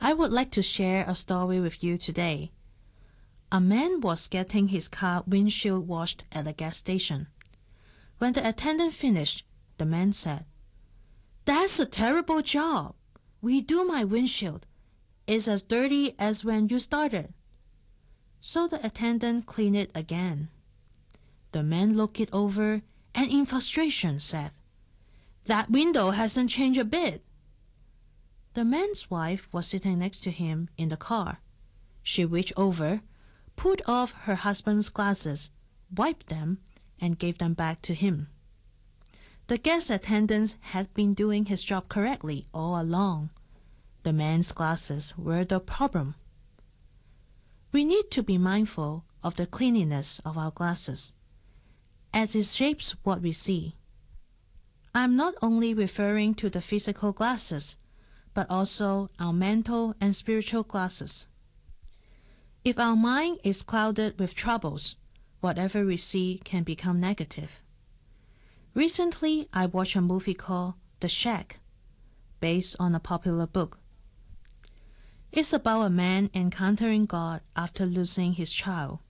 I would like to share a story with you today. A man was getting his car windshield washed at a gas station. When the attendant finished, the man said, "That's a terrible job. Redo my windshield. It's as dirty as when you started." So the attendant cleaned it again. The man looked it over and in frustration said, "That window hasn't changed a bit." The man's wife was sitting next to him in the car. She reached over, pulled off her husband's glasses, wiped them, and gave them back to him. The gas attendant had been doing his job correctly all along. The man's glasses were the problem. We need to be mindful of the cleanliness of our glasses, as it shapes what we see. I'm not only referring to the physical glasses, but also our mental and spiritual glasses. If our mind is clouded with troubles, whatever we see can become negative. Recently, I watched a movie called The Shack, based on a popular book. It's about a man encountering God after losing his child.